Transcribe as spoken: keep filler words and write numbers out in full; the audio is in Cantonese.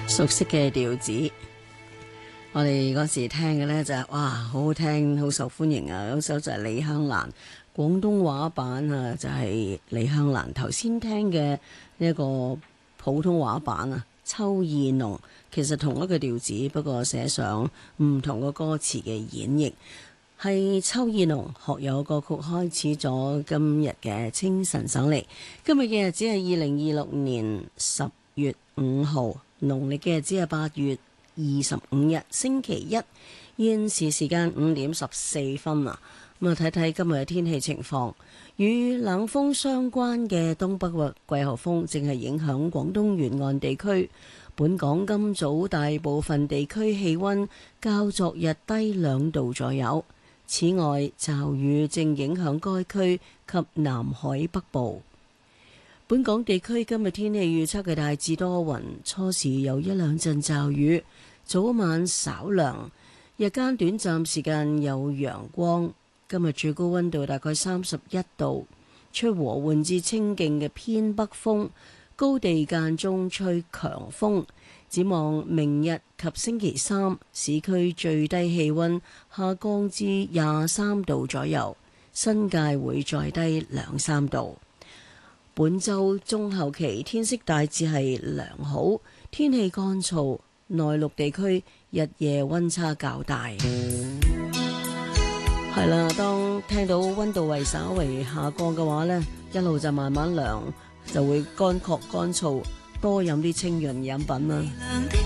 熟悉嘅調子，我哋嗰時聽嘅呢就係、是、哇，好好聽，好受歡迎啊！嗰首就係李香蘭廣東話版啊，就係、是、李香蘭頭先聽嘅呢一個普通話版啊，《秋意濃》其實同一個調子，不過寫上唔同個歌詞嘅演繹。係秋意濃學友歌曲開始咗今日嘅清晨省歷，今日嘅日子係二零二六年十月五號，農曆嘅日子係八月二十五日星期一，現時時間五點十四分啊。咁啊，睇睇今日嘅天氣情況，與冷鋒相關嘅東北季候風正係影響廣東沿岸地區。本港今早大部分地區氣溫較昨日低兩度左右。此外，驟雨正影響該區及南海北部。本港地區今日天氣預測嘅大致多雲，初時有一兩陣驟雨，早晚稍涼，日間短暫時間有陽光。今日最高溫度大概三十一度，吹和緩至清勁嘅偏北風，高地間中吹強風。展望明日及星期三，市區最低氣溫下降至廿三度左右，新界會再低兩三度。本週中後期天色大致係良好，天氣乾燥，內陸地區日夜溫差較大。係啦，當聽到溫度為稍為下降嘅話呢，一路就慢慢涼，就會乾涸乾燥。多飲啲清潤飲品啦。